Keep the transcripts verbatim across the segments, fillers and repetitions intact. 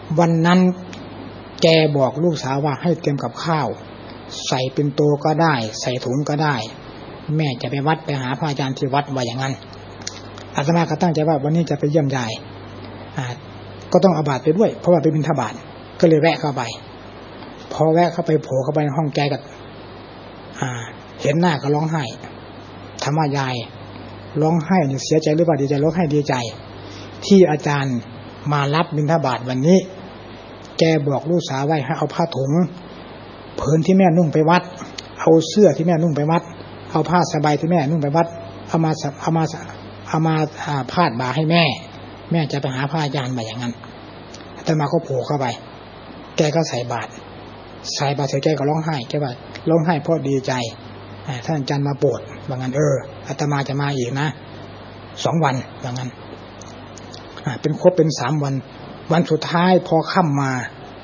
วันนั้นแกบอกลูกสาวว่าให้เตรียมกับข้าวใส่เป็นโตก็ได้ใส่ถุงก็ได้แม่จะไปวัดไปหาพระอาจารย์ที่วัดว่าอย่างนั้นอาตมาก็ตั้งใจว่าวันนี้จะไปเยี่ยมยายก็ต้องเอาบาตรไปด้วยเพราะว่าไปบิณฑบาตก็เลยแวะเข้าไปพอแวะเข้าไปโผล่เข้าไปในห้องแกก็เห็นหน้าก็ร้องไห้ถามว่ายายร้องไห้เนี่ยเสียใจหรือเปล่าดีใจร้องไห้ดีใจที่อาจารย์มารับบิณฑบาตวันนี้แกบอกลูกสาวไว้ให้เอาผ้าถุงผืนที่แม่นุ่งไปวัดเอาเสื้อที่แม่นุ่งไปวัดเอาผ้าสบายที่แม่นุ่งไปวัดเอามาเอามาเอามาพาดบ่าให้แม่แม่จะไปหาพระอาจารย์แบบอย่างนั้นแต่มาก็โผล่เข้าไปแกก็ใส่บาตรใส่บาตรเสร็จแกก็ร้องไห้แกว่าร้องไห้เพราะดีใจท่านอาจารย์มาโปรดว่างั้นเอออาตมาจะมาอีกนะสองวันว่างั้นเป็นครบเป็นสามวันวันสุดท้ายพอค่ำมา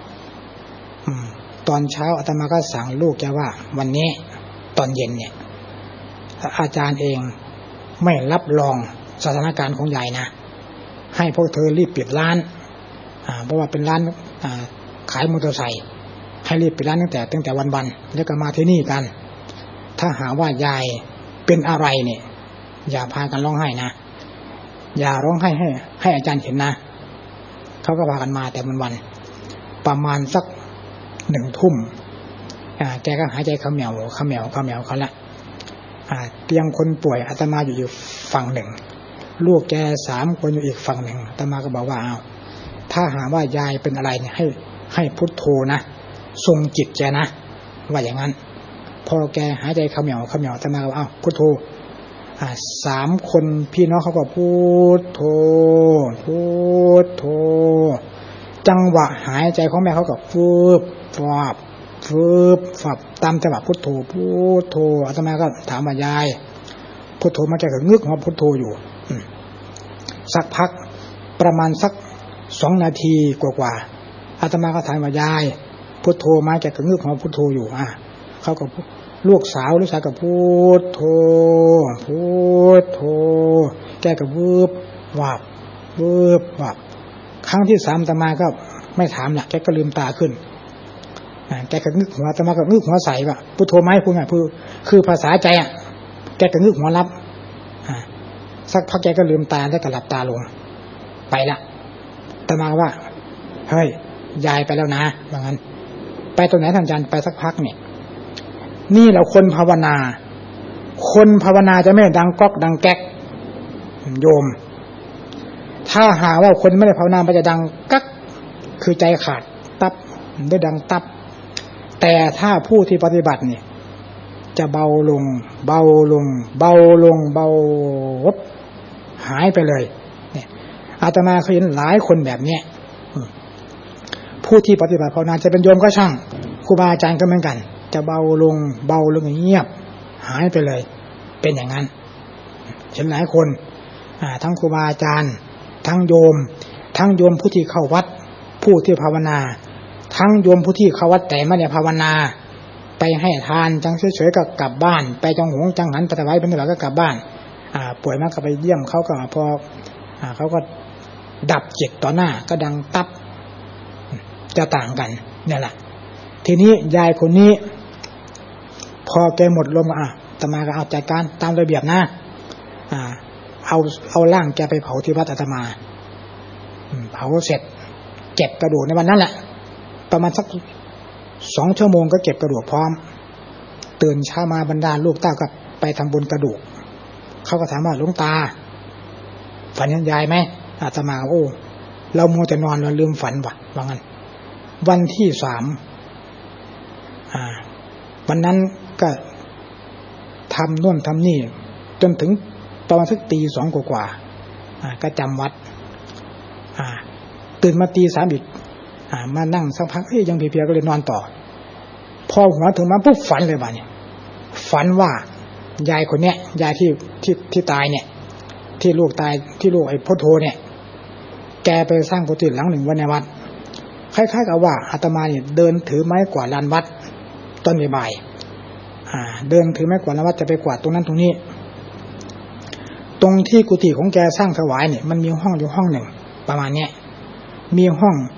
ตอนเช้าอาตมาก็สั่งลูกแกว่าวันนี้ตอนเย็นเนี่ยอาจารย์เองไม่รับรองสถานการณ์ของยายนะให้พวกเธอรีบปิดร้านเพราะว่าเป็นร้านขายมอเตอร์ไซค์ให้รีบปิดร้านตั้งแต่ตั้งแต่วันวันแล้วก็มาที่นี่กันถ้าหาว่ายายเป็นอะไรเนี่ยอย่าพากันร้องไห้นะอย่าร้องไห้ให้ให้อาจารย์เห็นนะเขาก็พากันมาแต่วันวันประมาณสักหนึ่งทุ่มแกก็หายใจเขมวเขมวเขมวเขาละเตียงคนป่วยอาตมาอยู่อยู่ฝั่งหนึ่งลูกแกสามคนอยู่อีกฝั่งหนึ่งอาตมาก็บอกว่าเอาถ้าหาว่ายายเป็นอะไรเนี่ยให้ให้พุทโธนะทรงจิตแกนะว่าอย่างนั้นพอแกหายใจเขมวเขมวอาตมาก็เอาพุทโธสามคนพี่น้องเขาก็พูดโธพูดโธจังหวะหายใจของแม่เขาก็ฟืบฟับฟืบฟับตามจังหวะพุทโธพุทโธอาตมาก็ถามว่ายายพุทโธมาแกก็งึกหัวพุทโธอยู่สักพักประมาณสักสองนาทีกว่าๆอาตมาก็ถามว่ายายพุทโธมาแกก็งึกหัวพุทโธอยู่อ่ะเขาก็ลูกสาวลูกสาวก็พูดโธพูดโธแกก็วืบวับวืบวับครั้งที่สามอาตมาก็ไม่ถามละแกก็ลืมตาขึ้นแกก็งึกหัวอาตมาก็งึกหัวใส่ว่าพุทโธไม่พูดไงคือคือภาษาใจอ่ะแกก็งึกหัวรับสักพักแกก็ลืมตาแล้วก็หลับตาลงไปละอาตมาว่าเฮ้ยยายไปแล้วนะว่างั้นไปตรงไหนท่านอาจารย์ไปสักพักเนี่ยนี่เราคนภาวนาคนภาวนาจะไม่ดังก๊อกดังแก๊กโยมถ้าหาว่าคนไม่ได้ภาวนามันจะดังกักคือใจขาดตับได้ดังตับแต่ถ้าผู้ที่ปฏิบัติเนี่ยจะเบาลงเบาลงเบาลงเบาหายไปเลยเนี่ยอาตมาเคยเห็นหลายคนแบบนี้ผู้ที่ปฏิบัติภาวนาจะเป็นโยมก็ช่างครูบาอาจารย์ก็เหมือนกันจะเบาลงเบาลงเงียบหายไปเลยเป็นอย่างนั้นเห็นหลายคนทั้งครูบาอาจารย์ทั้งโยมทั้งโยมผู้ที่เข้าวัดผู้ที่ภาวนาทั้งโยมผู้ที่เข้าวัดแต่ไม่ได้ภาวนาไปให้ทานจังเฉยๆก็กลับบ้านไปจังหงจังหันปฏิวัติเป็นหลักก็กลับบ้านป่วยมากก็ไปเยี่ยมเขาก็พอเขาก็ดับจิตต่อหน้าก็ดังตับจะต่างกันเนี่ยแหละทีนี้ยายคนนี้พอแกหมดลมอ่ะอาตมาก็เอาจัดการตามระเบียบนะอ่าเอาเอาร่างแกไปเผาที่วัดอาตมาเผาเสร็จเก็บกระดูกในวันนั้นแหละประมาณสักสองชั่วโมงก็เก็บกระดูกพร้อมตื่นเช้ามาบรรดาลูกเต้าก็ไปทำบุญกระดูกเขาก็ถามว่าหลวงตาฝันเห็นยายไหมอาตมาโอ้เรามัวแต่นอนเราลืมฝันว่ะว่างั้นวันที่สามอ่าวันนั้นก็ทำนู่นทำนี่จนถึงตอนสักตีสองกว่าอ่าก็จำวัดอ่าตื่นมาตีสามอีกอ่ามานั่งสักพักเอ้ยยังเพลียๆก็เลยนอนต่อพอหัวถึงมาปุ๊บฝันเลยบ้านี่ฝันว่ายายคนเนี้ยยายที่ที่ที่ตายเนี่ยที่ลูกตายที่ลูกไอ้พุทโธเนี่ยแกไปสร้างกุฏิหลังหนึ่งไว้ในวัดคล้ายๆกับว่าอาตมาเนี่ยเดินถือไม้กวาดลานวัดตอนบ่ายๆอ่าเดินถือไม้กวาดลานวัดจะไปกวาดตรงนั้นตรงนี้ตรงที่กุฏิของแกสร้างถวายเนี่ยมันมีห้องอยู่ห้องหนึ่งประมาณเนี้ยมีห้อง